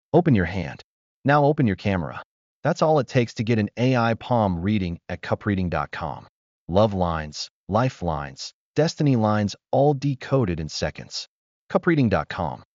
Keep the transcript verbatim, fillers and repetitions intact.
Open your hand. Now open your camera. That's all it takes to get an A I palm reading at cup reading dot com. Love lines, lifelines, destiny lines, all decoded in seconds. cup reading dot com.